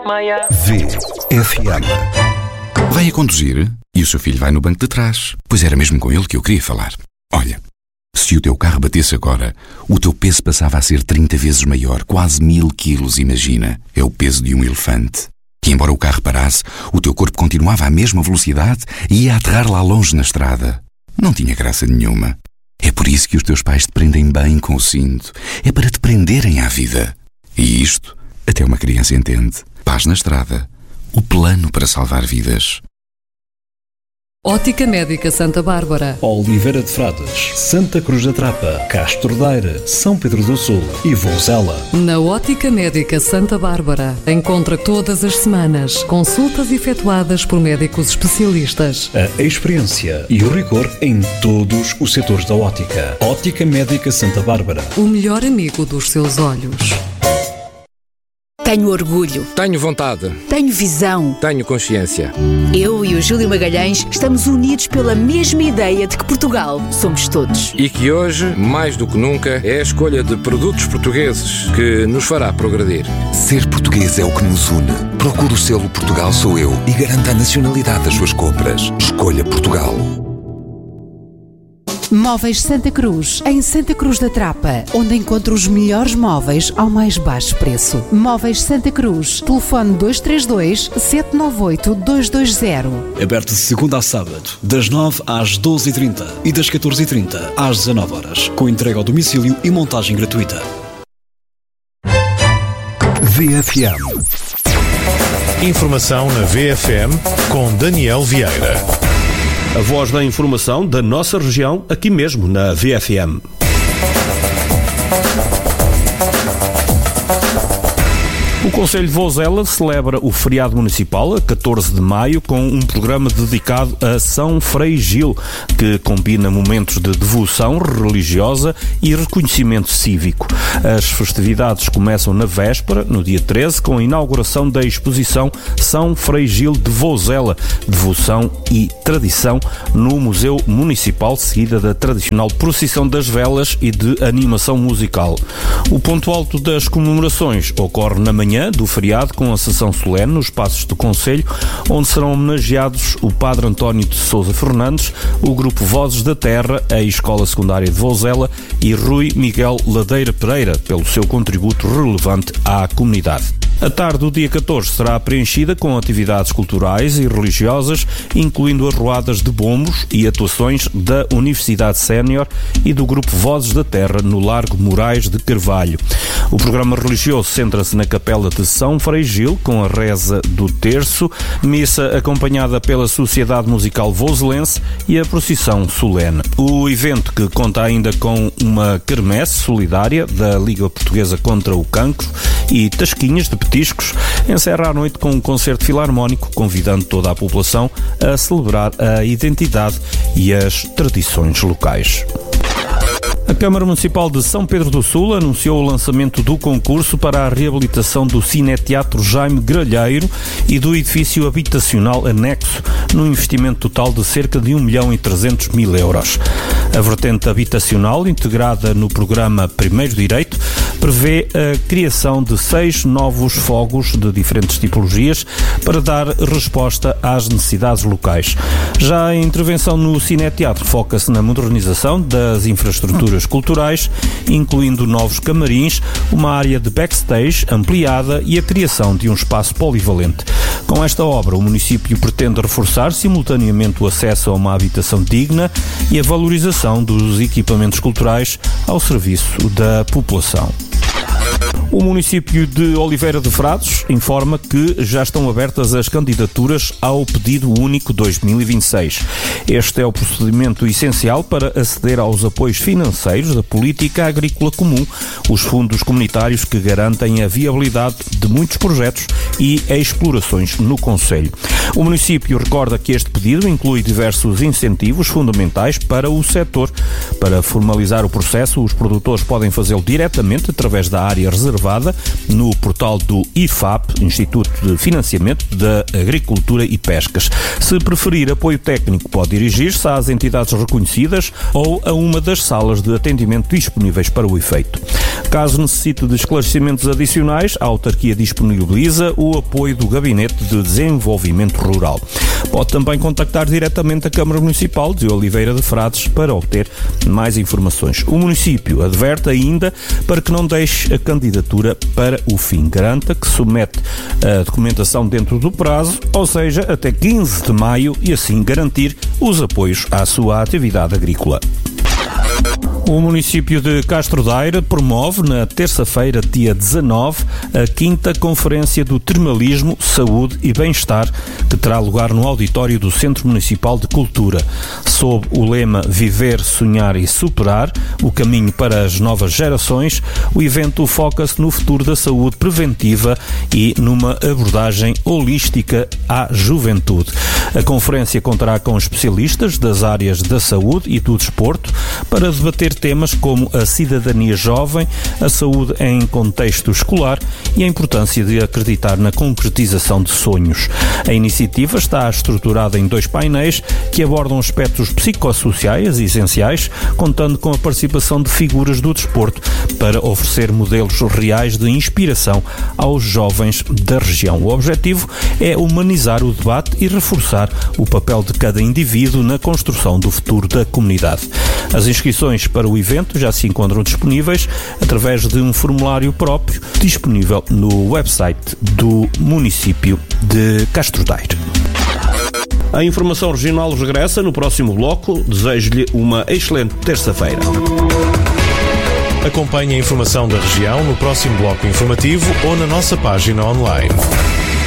VFM. Vai a conduzir e o seu filho vai no banco de trás. Pois era mesmo com ele que eu queria falar. Olha, se o teu carro batesse agora, o teu peso passava a ser 30 vezes maior, quase 1000 quilos, imagina. É o peso de um elefante. E embora o carro parasse, o teu corpo continuava à mesma velocidade e ia aterrar lá longe na estrada. Não tinha graça nenhuma. É por isso que os teus pais te prendem bem com o cinto. É para te prenderem à vida. E isto, até uma criança entende. Paz na estrada. O plano para salvar vidas. Ótica Médica Santa Bárbara, Oliveira de Frades, Santa Cruz da Trapa, Castro Daire, São Pedro do Sul e Vozela. Na Ótica Médica Santa Bárbara, encontra todas as semanas consultas efetuadas por médicos especialistas. A experiência e o rigor em todos os setores da ótica. Ótica Médica Santa Bárbara. O melhor amigo dos seus olhos. Tenho orgulho. Tenho vontade. Tenho visão. Tenho consciência. Eu e o Júlio Magalhães estamos unidos pela mesma ideia de que Portugal somos todos. E que hoje, mais do que nunca, é a escolha de produtos portugueses que nos fará progredir. Ser português é o que nos une. Procure o selo Portugal Sou Eu e garanta a nacionalidade das suas compras. Escolha Portugal. Móveis Santa Cruz, em Santa Cruz da Trapa, onde encontra os melhores móveis ao mais baixo preço. Móveis Santa Cruz, telefone 232-798-220. Aberto de segunda a sábado, das 9 às 12h30 e das 14h30 às 19h, com entrega ao domicílio e montagem gratuita. VFM. Informação na VFM com Daniel Vieira. A voz da informação da nossa região, aqui mesmo na VFM. O Concelho de Vozela celebra o feriado municipal a 14 de maio com um programa dedicado a São Frei Gil, que combina momentos de devoção religiosa e reconhecimento cívico. As festividades começam na véspera, no dia 13, com a inauguração da exposição São Frei Gil de Vozela, Devoção e Tradição, no Museu Municipal, seguida da tradicional procissão das velas e de animação musical. O ponto alto das comemorações ocorre na manhã do feriado, com a sessão solene nos Passos do Concelho, onde serão homenageados o Padre António de Sousa Fernandes, o Grupo Vozes da Terra, a Escola Secundária de Vozela e Rui Miguel Ladeira Pereira, pelo seu contributo relevante à comunidade. A tarde do dia 14 será preenchida com atividades culturais e religiosas, incluindo arruadas de bombos e atuações da Universidade Sénior e do Grupo Vozes da Terra no Largo Moraes de Carvalho. O programa religioso centra-se na Capela de São Frei Gil, com a reza do terço, missa acompanhada pela Sociedade Musical Vozelense e a procissão solene. O evento, que conta ainda com uma quermesse solidária da Liga Portuguesa contra o Cancro e tasquinhas de petiscos, encerra a noite com um concerto filarmónico, convidando toda a população a celebrar a identidade e as tradições locais. A Câmara Municipal de São Pedro do Sul anunciou o lançamento do concurso para a reabilitação do Cineteatro Jaime Gralheiro e do edifício habitacional anexo, num investimento total de cerca de 1.300.000 euros. A vertente habitacional, integrada no programa Primeiro Direito, prevê a criação de 6 novos fogos de diferentes tipologias para dar resposta às necessidades locais. Já a intervenção no Cineteatro foca-se na modernização das infraestruturas culturais, incluindo novos camarins, uma área de backstage ampliada e a criação de um espaço polivalente. Com esta obra, o município pretende reforçar simultaneamente o acesso a uma habitação digna e a valorização dos equipamentos culturais ao serviço da população. O município de Oliveira de Frades informa que já estão abertas as candidaturas ao Pedido Único 2026. Este é o procedimento essencial para aceder aos apoios financeiros da Política Agrícola Comum, os fundos comunitários que garantem a viabilidade de muitos projetos e explorações no concelho. O município recorda que este pedido inclui diversos incentivos fundamentais para o setor. Para formalizar o processo, os produtores podem fazê-lo diretamente através da área reservada reservada no portal do IFAP, Instituto de Financiamento da Agricultura e Pescas. Se preferir apoio técnico, pode dirigir-se às entidades reconhecidas ou a uma das salas de atendimento disponíveis para o efeito. Caso necessite de esclarecimentos adicionais, a autarquia disponibiliza o apoio do Gabinete de Desenvolvimento Rural. Pode também contactar diretamente a Câmara Municipal de Oliveira de Frades para obter mais informações. O município adverte ainda para que não deixe a candidatura para o fim. Garanta que submete a documentação dentro do prazo, ou seja, até 15 de maio, e assim garantir os apoios à sua atividade agrícola. O município de Castro Daire promove, na terça-feira, dia 19, a 5ª Conferência do Termalismo, Saúde e Bem-Estar, que terá lugar no auditório do Centro Municipal de Cultura. Sob o lema Viver, Sonhar e Superar, o caminho para as novas gerações, o evento foca-se no futuro da saúde preventiva e numa abordagem holística à juventude. A conferência contará com especialistas das áreas da saúde e do desporto para debater temas como a cidadania jovem, a saúde em contexto escolar e a importância de acreditar na concretização de sonhos. A iniciativa está estruturada em 2 painéis que abordam aspectos psicossociais e essenciais, contando com a participação de figuras do desporto para oferecer modelos reais de inspiração aos jovens da região. O objetivo é humanizar o debate e reforçar o papel de cada indivíduo na construção do futuro da comunidade. As inscrições para o evento já se encontram disponíveis através de um formulário próprio disponível no website do município de Castro Daire. A informação regional regressa no próximo bloco. Desejo-lhe uma excelente terça-feira. Acompanhe a informação da região no próximo bloco informativo ou na nossa página online.